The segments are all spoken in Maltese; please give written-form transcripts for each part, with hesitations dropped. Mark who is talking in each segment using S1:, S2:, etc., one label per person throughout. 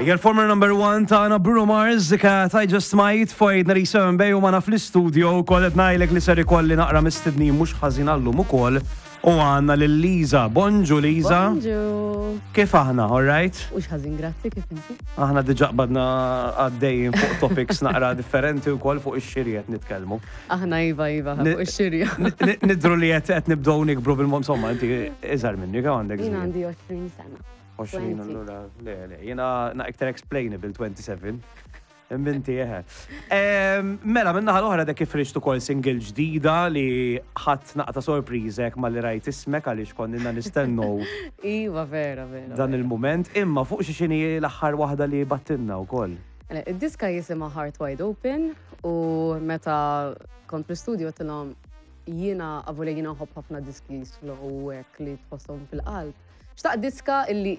S1: Hija l-former number 1 tagħna Bruno Mars kat I just might fojdna li seven bej u mana fl-istudio wkoll qed ngħidlek li ser ikolli naqra mistednin mhux ħażin għallum ukoll u għandna lil Liza. Bonġu Liza.
S2: Bonġu.
S1: Kif aħna, all right?
S2: Ux ħażin, grazzi, kif inti?
S1: Aħna diġà qbadna għaddejjin fuq topics naqra differenti wkoll fuq ix-xirjet nitkellmu.
S2: Aħna iva fuq ix-xirja.
S1: Nidru li qed nibdew nikbru bil-mom somma inti iżgħar minni kemm għandek.
S2: Jien għandi 20 sena.
S1: 20 allura, le, jiena iktar explainable 27. Minti eħe. Mela, minnaħa l-oħra da kif riċtu kol single ġdida li ħadd naqta sorprizek ma li rajt ismek għaliex konninna nistennu.
S2: Iva, vera.
S1: Dan il-moment, imma fuq xini l-aħħar waħda li battinna u koll.
S2: Id-diska jisima Heart Wide Open u meta kont fl-studio tilhom jiena għavule jiena nħobb ħafna diski slow u hekk li tħossom fil-qalb. Xtaq diska illi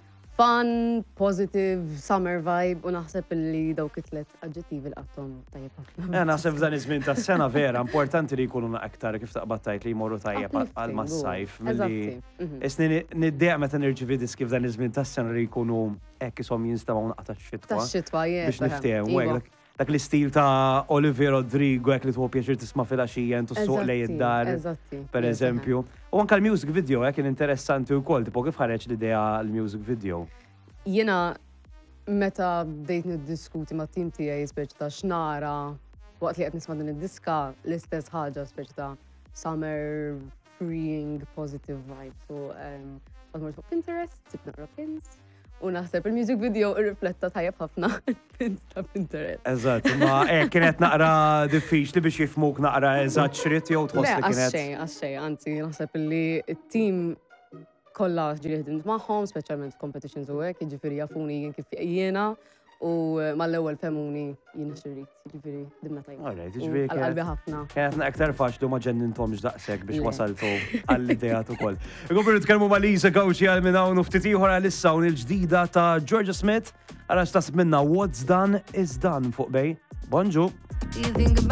S2: fun, positive, summer vibe u naħseb illi dawk it-tlet aġġettivi l-qattom tajjeb ħafna.
S1: Naħseb f'dan iż-żmien tas-sena vera importanti li jkunu aktar kif taqbad tajt li jmorru tajjeb għal mas-sajf. Isni niddieq meta nirċivi diski f'dan iż-żmien tas-sena li jkunu hekk ishom jinstamaw naqta x-xitwa.
S2: Tax-xitwa,
S1: biex niftehmu dak l-istil ta' Olivia Rodrigo hekk li tuħu pjaċir tisma' fil-għaxija intu suq lej id-dar. Per eżempju. U anke l-music video kien interessanti wkoll, tipo kif ħareġ l-idea l-music video.
S2: Jiena meta bdejt niddiskuti ma' tim tiegħi speċi ta' xnara waqt li qed nisma' din id-diska l-istess ħaġa speċi ta' summer freeing positive vibe. So qed mort fuq Pinterest, sib naqra pins. U naħseb il-music video irrifletta tajjeb ħafna pins ta' Pinterest.
S1: Eżatt, ma kienet naqra diffiċli biex jifmuk naqra eżatt xrit jew tħoss li kienet.
S2: Għaxxej, anzi, naħseb li t-tim kollha ġieli ħdimt magħhom, speċjalment competitions u hekk, jiġifieri jafuni jien kif jiena u mal-ewwel femuni jiena xirrit, jiġifieri dimna tajjeb.
S1: Alright, jiġifieri
S2: qalbi ħafna.
S1: Kienet aktar faċli ma ġenninthomx daqshekk biex wasaltu għall-idejat ukoll. Ikomplu nitkellmu ma' Liza Kawxi għal minn hawn u ftit ieħor għalissa hawn il-ġdida ta' Georgia Smith għal x'tasib minnha What's Done is Done fuq bej. Bonġu.